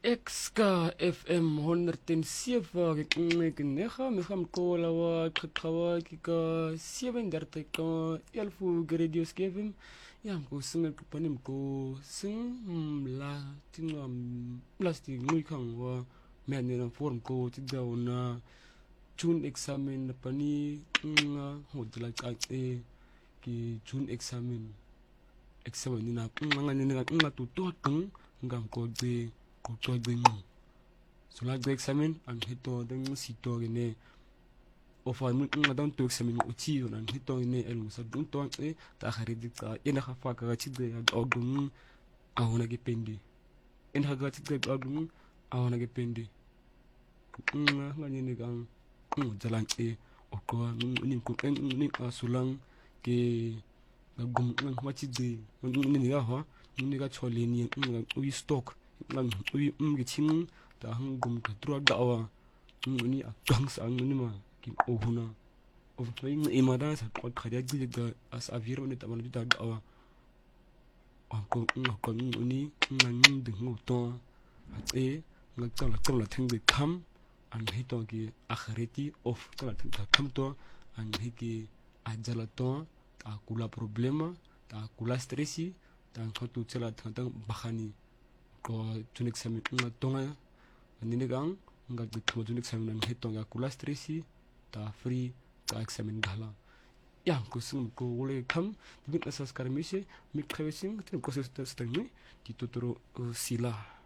Exka FM 107 nega mgamkola wa qhawa kika 37 ka elfu radio skevim ya mko singa kupani mko sing la tingam plastic ngikang wa menena form ko tidawna June examen pani nga hodla qaqe ki June examen nina nga tuto ngam ko de ko ding so la de examen an hito ding sito ne ofa nga dan to examen uti on hito ne el musa dun to ta kharidi ta ina khafa ka chi de odun awona ge pendi en haga chi de odun awona ge pendi nga ni gang jalan o ko ni ko ni asulang ke gum ma chi de ni ga ha ni ga chole ni u stock ngang ui gichin ta hang gum ka tro dawa ni a tang sang ni ma ki ohuna of playing imada sa ko khaya gi ga as aviro ni ta man ta dawa ko ni ngang de ngo to e ngak la thing de kam an hito ki akhreti of ta kam to an hiki ajala to ta kula problema ta kula stressi ta khotu chela ta bakhani ko tunik examen nga tonga nini gang nga gitmo tunik examen ng hitonga kula stressi ta free ta examen gala ya ko sum ko wole kam bit asas karmise mi khawesing tin ko se sta sta ni ti totoro sila